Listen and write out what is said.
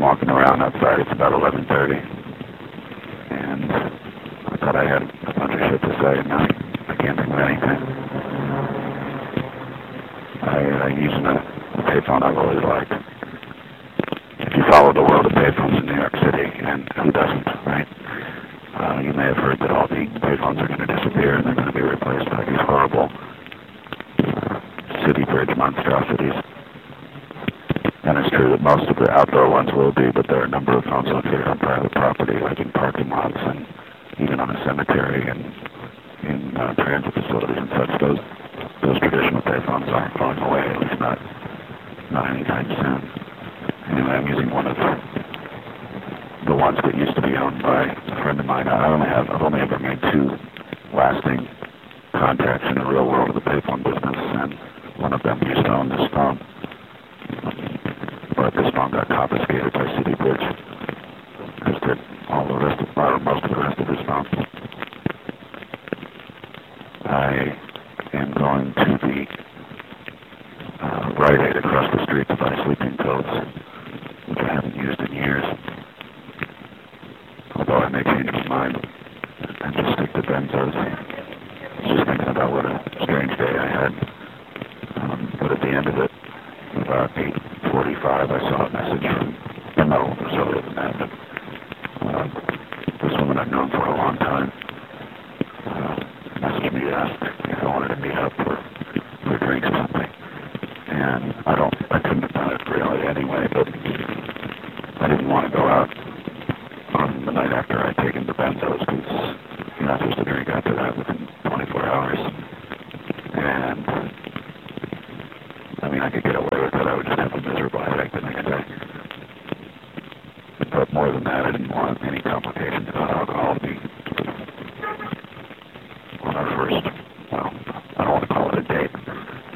walking around outside. It's about 11:30, and I thought I had a bunch of shit to say, and I can't think of anything. I'm using a payphone I've always liked. If you follow the world of payphones in New York City, and who doesn't, right? You may have heard that all the payphones are going to disappear and they're going to be replaced by these horrible city bridge monstrosities. And it's true that most of the outdoor ones will be, but there are a number of phones located on private property, like in parking lots and even on a cemetery and in transit facilities and such. Those traditional payphones aren't going away, at least not anytime soon. Anyway, I'm using one of the ones that used to be owned by a friend of mine. I've only ever made 2 lasting contacts in the real world of the payphone business, and one of them used to own this phone. But this phone got confiscated by City Bridge, as did all the rest of, or most of the rest of his phones. I am going to the Rite Aid across the street to buy sleeping pills, which I haven't used in years. Although I may change my mind and just stick to benzos. I was just thinking about what a strange day I had. But at the end of it, about 8:45, I saw a message from, no, it was earlier than that, but this woman I've known for a long time messaged me to ask if I wanted to meet up for drinks or something. And I couldn't have done it really anyway, but I didn't want to go out on the night after I'd taken the benzos, because you're not supposed to drink after that within 24 hours. And I mean, I could get away with it. I would just have a miserable headache the next day. But more than that, I didn't want any complications about alcohol to be on our first, well,